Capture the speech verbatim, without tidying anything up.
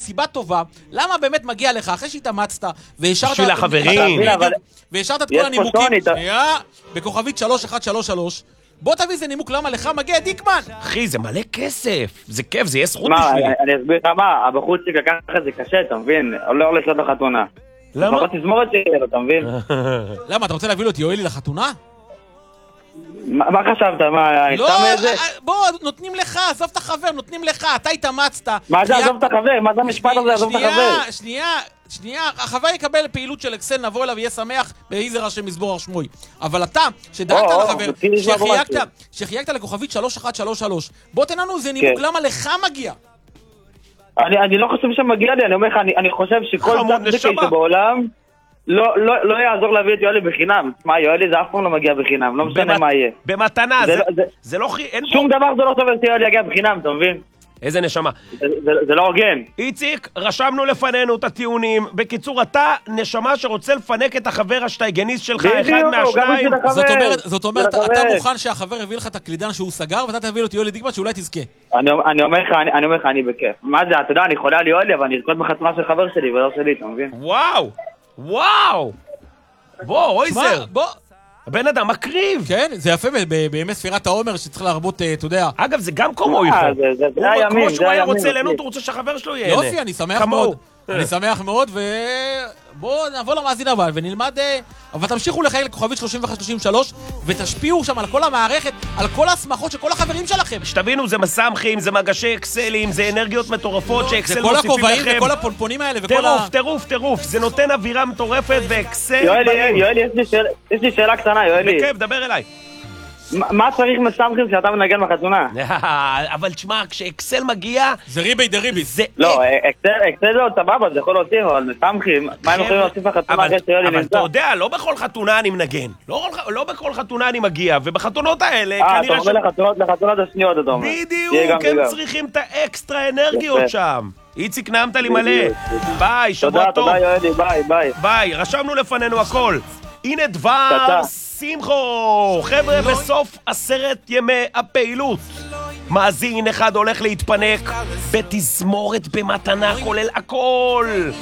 סיבה טובה, למה באמת מגיע לך, אחרי שהתאמצת, והשארת... בשביל החברים. והשארת את כל הנימוקים, בכוכבית שלוש אחת שלוש שלוש, בוא תביא איזה נימוק למה לך מגיע דיקמן. אחי, זה מלא כסף. זה כיף, זה יהיה זכות מה, בשבילי. אני אסביר לך מה, הבחוץ שלי ככה זה קשה, אתה מבין? לא הולך להיות לחתונה. למה? לפחות תזמורת שיהיה לו, אתה מבין? למה, אתה רוצה להביא לו את יואלי לחתונה? מה חשבת? מה, לא, סתם איזה? בוא, נותנים לך, עזוב את החבר, נותנים לך, אתה התאמצת. מה זה עזוב את החבר? מה זה המשפט הזה עזוב את החבר? שנייה, שנייה, שנייה, החבר יקבל פעילות של אקסל, נבוא אליו, יהיה שמח, ויהי השם מזבור הרשמוי. אבל אתה, שדאגת לחבר, שחייגת לכוכבית שלוש אחת שלוש שלוש, בוא תן לנו איזה נימוק, למה לך מגיע? אני לא חושב שמגיע לי, אני אומר לך, אני חושב שכל צד בעולם לא יעזור להביא את יואלי בחינם. מה, יואלי זה אף פעם לא מגיע בחינם, לא משנה מה יהיה. במתנה, זה לא... שום דבר זה לא טוב את יואלי יגיע בחינם, אתה מבין? איזה נשמה. זה לא הוגן. איציק, רשמנו לפנינו את הטיעונים. בקיצור, אתה נשמה שרוצה לפנק את החבר השטייגניסט שלך, אחד מהשניים. זאת אומרת, אתה מוכן שהחבר הביא לך את הקלידן שהוא סגר, ואתה תביא לו את יואלי דיקמן שאולי תזכה. אני אומר לך, אני בכיף. מה זה, אתה יודע, אני חולה על יואלי, אבל אני ארקוד בחתונה של חבר שלי ולא שלי, אתה מבין? וואו! וואו! בוא, אויזר! בוא! הבן אדם מקריב. כן, זה יפה בימי ספירת העומר שצריך להרבות, אתה יודע. אגב, זה גם כמו איכו. זה הימין, כמו שהוא היה רוצה ליהנות, הוא רוצה שהחבר שלו יהנה. יופי, אני שמח מאוד. אני שמח מאוד, ובואו נעבור למאזין הבא ונלמד, אבל תמשיכו לחייג לכוכבית שלושים ואחת שלושים ושלוש, ותשפיעו שם על כל המערכת, על כל ההסמכות של כל החברים שלכם. שתבינו, זה מסמכים, זה מגשי אקסלים, זה אנרגיות מטורפות שאקסל מוסיפים לכם. זה כל הכובעים וכל הפונפונים האלה וכל טירוף, ה... טירוף, טירוף. זה נותן אווירה מטורפת ואקסל... יואלי, יואלי, יש לי שאלה קטנה, יואלי. בכיף, דבר אליי. מה צריך מסמכים שאתה מנגן בחתונה? אבל תשמע, כשאקסל מגיע... זה ריבי דה ריבי. לא, אקסל זה עוד סבבה, זה יכול להוסיף, אבל מסמכים, מה הם יכולים להוסיף בחתונה? אבל אתה יודע, לא בכל חתונה אני מנגן. לא בכל חתונה אני מגיע, ובחתונות האלה... אה, אתה אומר לחתונות השניות, אתה אומר. בדיוק, הם צריכים את האקסטרה אנרגיות שם. איציק, נעמת לי מלא. ביי, שבוע טוב. תודה, תודה, יואלי, ביי, ביי. ביי, רשמנו לפנינו הכל. הנה דבר שמחו, חבר'ה, בסוף עשרת ימי הפעילות מאזין אחד הולך להתפנק בתזמורת במתנה כולל הכל.